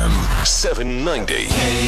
AM 790.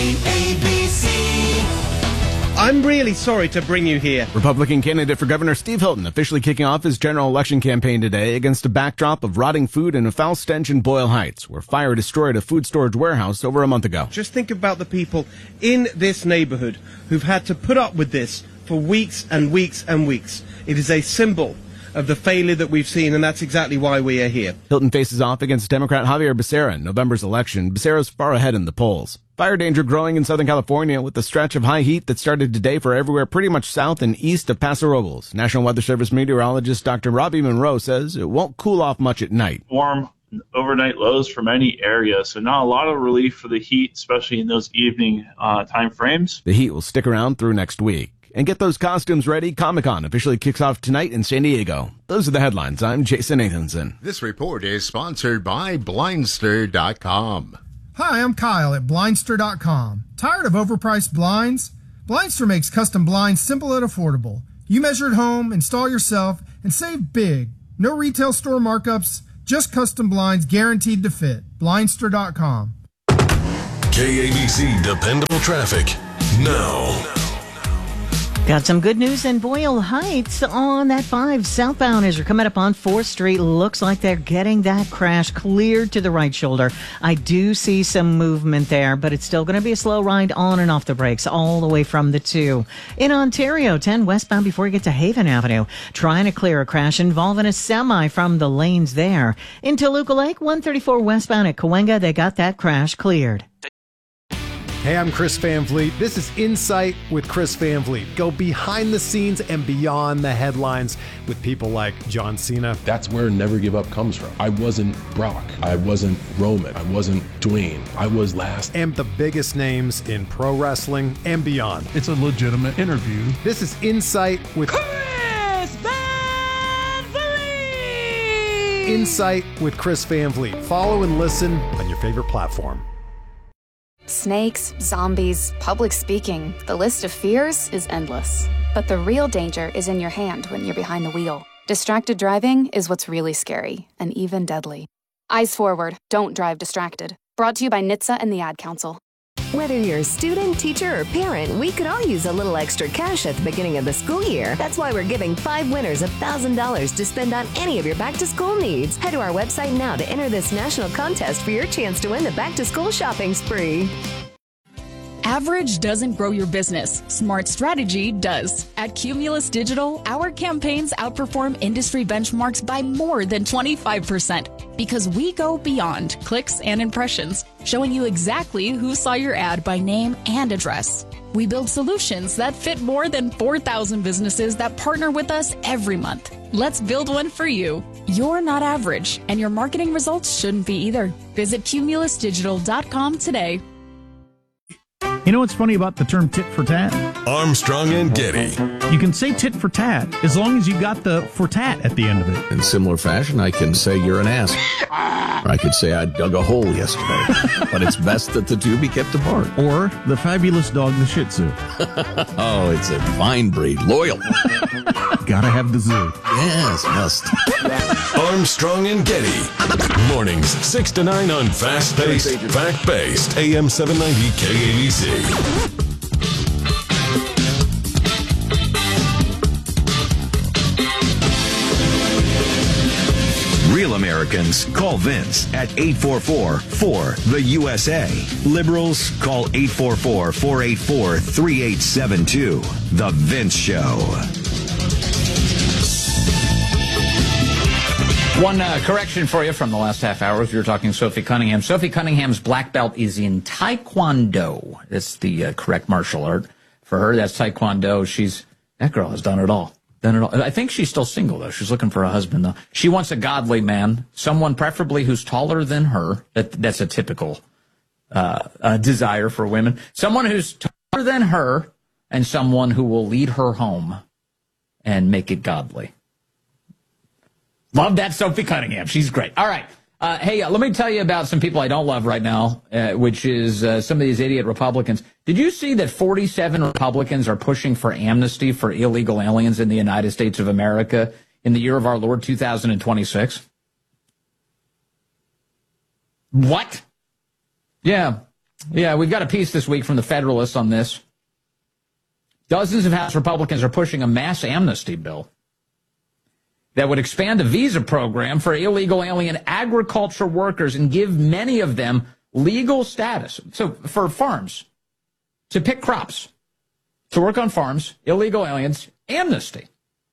KABC. I'm really sorry to bring you here. Republican candidate for governor Steve Hilton officially kicking off his general election campaign today against a backdrop of rotting food and a foul stench in Boyle Heights, where fire destroyed a food storage warehouse over a month ago. Just think about the people in this neighborhood who've had to put up with this for weeks and weeks and weeks. It is a symbol of the failure that we've seen, and that's exactly why we are here. Hilton faces off against Democrat Javier Becerra in November's election. Becerra's far ahead in the polls. Fire danger growing in Southern California with the stretch of high heat that started today for everywhere pretty much south and east of Paso Robles. National Weather Service meteorologist Dr. Robbie Monroe says it won't cool off much at night. Warm overnight lows for many areas, so not a lot of relief for the heat, especially in those evening time frames. The heat will stick around through next week. And get those costumes ready. Comic-Con officially kicks off tonight in San Diego. Those are the headlines. I'm Jason Nathanson. This report is sponsored by Blindster.com. Hi, I'm Kyle at Blindster.com. Tired of overpriced blinds? Blindster makes custom blinds simple and affordable. You measure at home, install yourself, and save big. No retail store markups, just custom blinds guaranteed to fit. Blindster.com. KABC Dependable Traffic now. Got some good news in Boyle Heights on that 5 southbound as you're coming up on 4th Street. Looks like they're getting that crash cleared to the right shoulder. I do see some movement there, but it's still going to be a slow ride on and off the brakes all the way from the 2. In Ontario, 10 westbound before you get to Haven Avenue. Trying to clear a crash involving a semi from the lanes there. In Toluca Lake, 134 westbound at Cahuenga, they got that crash cleared. Hey, I'm Chris Van Vliet. This is Insight with Chris Van Vliet. Go behind the scenes and beyond the headlines with people like John Cena. That's where Never Give Up comes from. I wasn't Brock. I wasn't Roman. I wasn't Dwayne. I was last. And the biggest names in pro wrestling and beyond. It's a legitimate interview. This is Insight with Chris Van Vliet. Insight with Chris Van Vliet. Follow and listen on your favorite platform. Snakes, zombies, public speaking, the list of fears is endless. But the real danger is in your hand when you're behind the wheel. Distracted driving is what's really scary and even deadly. Eyes forward, don't drive distracted. Brought to you by NHTSA and the Ad Council. Whether you're a student, teacher, or parent, we could all use a little extra cash at the beginning of the school year. That's why we're giving 5 winners $1,000 to spend on any of your back-to-school needs. Head to our website now to enter this national contest for your chance to win the back-to-school shopping spree. Average doesn't grow your business. Smart strategy does. At Cumulus Digital, our campaigns outperform industry benchmarks by more than 25% because we go beyond clicks and impressions, showing you exactly who saw your ad by name and address. We build solutions that fit more than 4,000 businesses that partner with us every month. Let's build one for you. You're not average, and your marketing results shouldn't be either. Visit cumulusdigital.com today. You know what's funny about the term tit for tat? Armstrong and Getty. You can say tit for tat as long as you got the for tat at the end of it. In similar fashion, I can say you're an ass. Or I could say I dug a hole yesterday. But it's best that the two be kept apart. Or the fabulous dog, the Shih Tzu. Oh, it's a fine breed. Loyal. Gotta have the zoo. Yes, must. Armstrong and Getty. Mornings 6 to 9 on fast-paced, fact-based AM 790 KABC. Real Americans, call Vince at 844-4-THE-USA. Liberals, call 844-484-3872. The Vince Show. One correction for you from the last half hour. If you were talking Sophie Cunningham. Sophie Cunningham's black belt is in Taekwondo. That's the correct martial art. For her, that's Taekwondo. That girl has done it all. I think she's still single, though. She's looking for a husband, though. She wants a godly man, someone preferably who's taller than her. That's a typical desire for women. Someone who's taller than her and someone who will lead her home and make it godly. Love that Sophie Cunningham. She's great. All right. Hey, let me tell you about some people I don't love right now, which is some of these idiot Republicans. Did you see that 47 Republicans are pushing for amnesty for illegal aliens in the United States of America in the year of our Lord 2026? What? Yeah, we've got a piece this week from the Federalist on this. Dozens of House Republicans are pushing a mass amnesty bill that would expand the visa program for illegal alien agriculture workers and give many of them legal status. So for farms, to pick crops, to work on farms, illegal aliens, amnesty.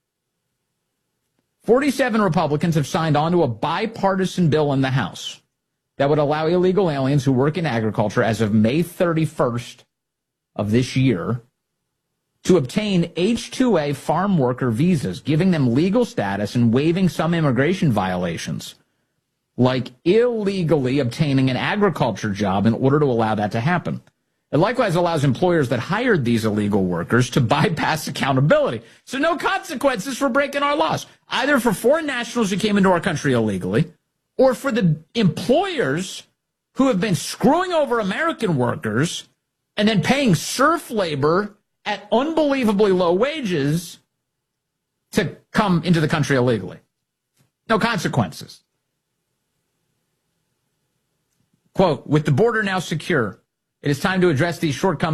47 Republicans have signed on to a bipartisan bill in the House that would allow illegal aliens who work in agriculture as of May 31st of this year to obtain H-2A farm worker visas, giving them legal status and waiving some immigration violations, like illegally obtaining an agriculture job in order to allow that to happen. It likewise allows employers that hired these illegal workers to bypass accountability. So no consequences for breaking our laws, either for foreign nationals who came into our country illegally or for the employers who have been screwing over American workers and then paying serf labor at unbelievably low wages to come into the country illegally. No consequences. Quote, with the border now secure, it is time to address these shortcomings